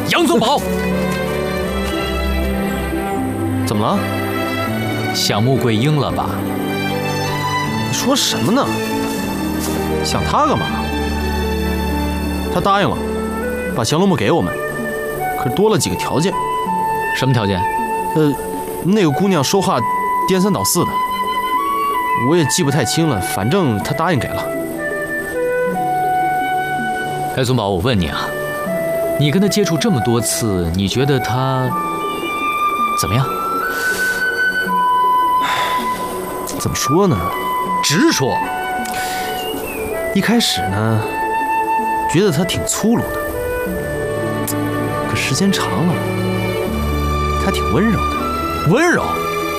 杨宗保， 怎么了？ 想穆桂英了吧？ 你说什么呢？想他干嘛？他答应了，把降龙木给我们，可是多了几个条件。 什么条件？ 那个姑娘说话颠三倒四的，我也记不太清了，反正她答应给了。 哎，宗保，我问你啊，你跟她接触这么多次，你觉得她怎么样？ 怎么说呢？ 直说。 一开始呢，觉得她挺粗鲁的，可时间长了，她挺温柔的。 温柔？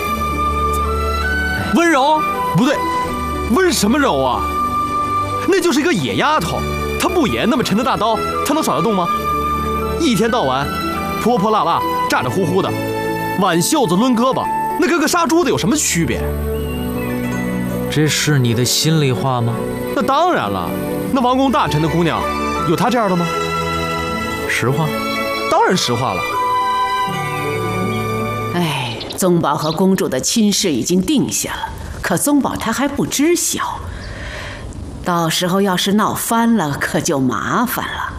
温柔？ 不对，温什么柔啊？那就是一个野丫头，她不野，那么沉的大刀，她能耍得动吗？一天到晚泼泼辣辣，咋咋呼呼的，挽袖子抡胳膊，那跟个杀猪的有什么区别？ 这是你的心里话吗？ 那当然了，那王公大臣的姑娘，有她这样的吗？ 实话？ 当然实话了。 哎，宗保和公主的亲事已经定下了，可宗保他还不知晓，到时候要是闹翻了，可就麻烦了。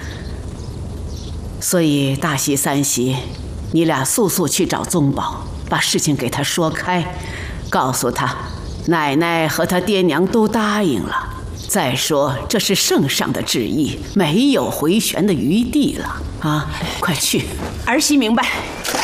所以大喜三喜，你俩速速去找宗保，把事情给他说开，告诉他奶奶和他爹娘都答应了。再说这是圣上的旨意，没有回旋的余地了啊！快去。 儿媳明白。